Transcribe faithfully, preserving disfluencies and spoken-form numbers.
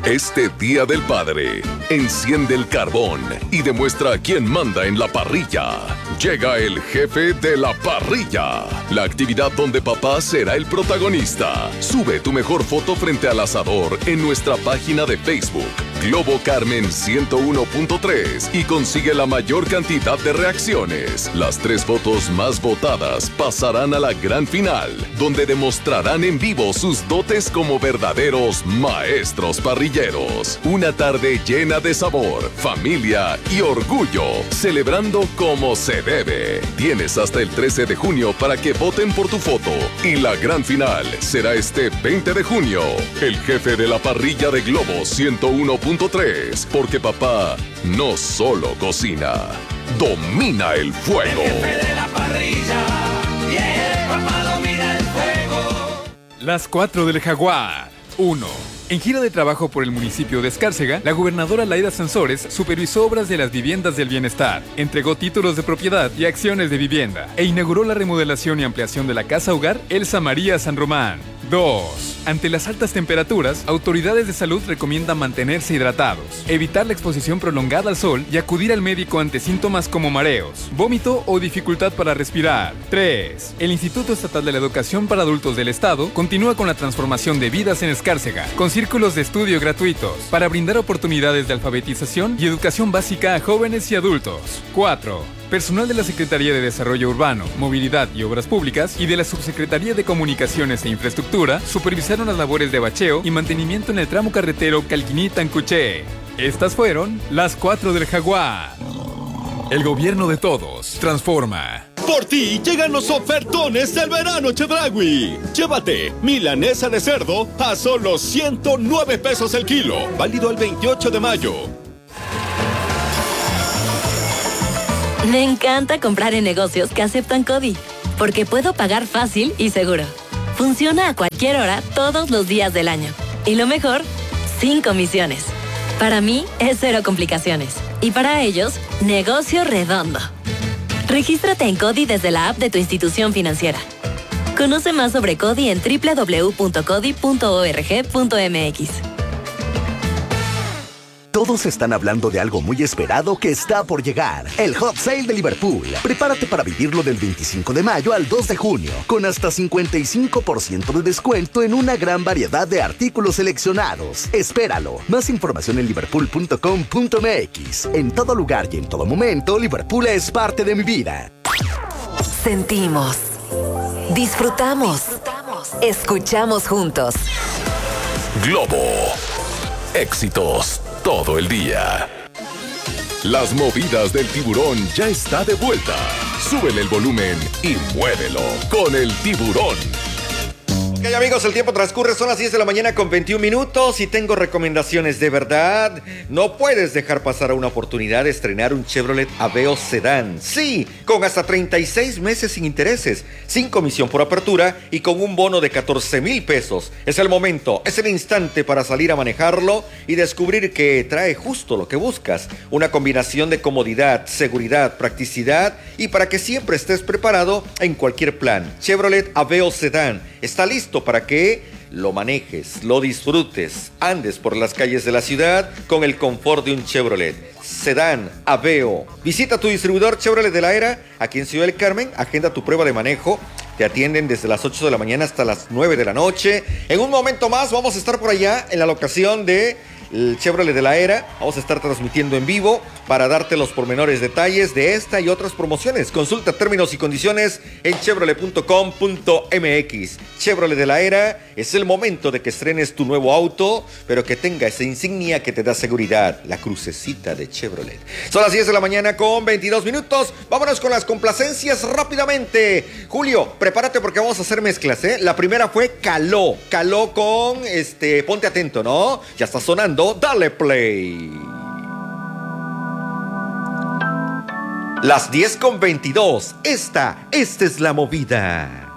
Este Día del Padre, enciende el carbón y demuestra quién manda en la parrilla. Llega el jefe de la parrilla, la actividad donde papá será el protagonista. Sube tu mejor foto frente al asador en nuestra página de Facebook, Globo Carmen ciento uno punto tres, y consigue la mayor cantidad de reacciones. Las tres fotos más votadas pasarán a la gran final, donde demostrarán en vivo sus dotes como verdaderos maestros parrilleros. Una tarde llena de sabor, familia y orgullo, celebrando como se debe. Tienes hasta el trece de junio para que voten por tu foto, y la gran final será este veinte de junio. El jefe de la parrilla de Globo ciento uno punto tres, porque papá no solo cocina, domina el fuego. El jefe de la parrilla, yeah, papá domina el fuego. Las cuatro del Jaguar. uno. En gira de trabajo por el municipio de Escárcega, la gobernadora Laida Sansores supervisó obras de las viviendas del bienestar, entregó títulos de propiedad y acciones de vivienda, e inauguró la remodelación y ampliación de la Casa Hogar Elsa María San Román. dos. Ante las altas temperaturas, autoridades de salud recomiendan mantenerse hidratados, evitar la exposición prolongada al sol y acudir al médico ante síntomas como mareos, vómito o dificultad para respirar. tres. El Instituto Estatal de la Educación para Adultos del Estado continúa con la transformación de vidas en Escárcega, con círculos de estudio gratuitos, para brindar oportunidades de alfabetización y educación básica a jóvenes y adultos. cuatro. Personal de la Secretaría de Desarrollo Urbano, Movilidad y Obras Públicas y de la Subsecretaría de Comunicaciones e Infraestructura supervisaron las labores de bacheo y mantenimiento en el tramo carretero Calquiní-Tancuché. Estas fueron las cuatro del Jaguar. El gobierno de todos transforma. Por ti llegan los ofertones del verano Chedraui. Llévate milanesa de cerdo a solo ciento nueve pesos el kilo. Válido el veintiocho de mayo. Me encanta comprar en negocios que aceptan CODI, porque puedo pagar fácil y seguro. Funciona a cualquier hora, todos los días del año. Y lo mejor, sin comisiones. Para mí, es cero complicaciones. Y para ellos, negocio redondo. Regístrate en CODI desde la app de tu institución financiera. Conoce más sobre CODI en doble u doble u doble u punto codi punto org punto m x. Todos están hablando de algo muy esperado que está por llegar. El Hot Sale de Liverpool. Prepárate para vivirlo del veinticinco de mayo al dos de junio, con hasta cincuenta y cinco por ciento de descuento en una gran variedad de artículos seleccionados. Espéralo. Más información en liverpool punto com punto m x. En todo lugar y en todo momento, Liverpool es parte de mi vida. Sentimos. Disfrutamos. Escuchamos juntos. Globo. Éxitos todo el día. Las movidas del tiburón ya está de vuelta. Súbele el volumen y muévelo con el tiburón. Ok, amigos, el tiempo transcurre, son las diez de la mañana con veintiún minutos y tengo recomendaciones de verdad. No puedes dejar pasar una oportunidad de estrenar un Chevrolet Aveo Sedán. Sí, con hasta treinta y seis meses sin intereses, sin comisión por apertura y con un bono de catorce mil pesos. Es el momento, es el instante para salir a manejarlo y descubrir que trae justo lo que buscas. Una combinación de comodidad, seguridad, practicidad y para que siempre estés preparado en cualquier plan. Chevrolet Aveo Sedán está listo para que lo manejes, lo disfrutes, andes por las calles de la ciudad con el confort de un Chevrolet Sedán Aveo. Visita tu distribuidor Chevrolet de la Era aquí en Ciudad del Carmen, agenda tu prueba de manejo. Te atienden desde las ocho de la mañana hasta las nueve de la noche. En un momento más vamos a estar por allá en la locación de el Chevrolet de la Era. Vamos a estar transmitiendo en vivo para darte los pormenores detalles de esta y otras promociones. Consulta términos y condiciones en chevrolet punto com punto m x. Chevrolet de la Era, es el momento de que estrenes tu nuevo auto, pero que tenga esa insignia que te da seguridad, la crucecita de Chevrolet. Son las diez de la mañana con veintidós minutos. Vámonos con las complacencias rápidamente. Julio, prepárate porque vamos a hacer mezclas, ¿eh? La primera fue Caló. Caló con, este, ponte atento, ¿no? Ya está sonando. Dale play. Las diez con veintidós. Esta, esta es la movida.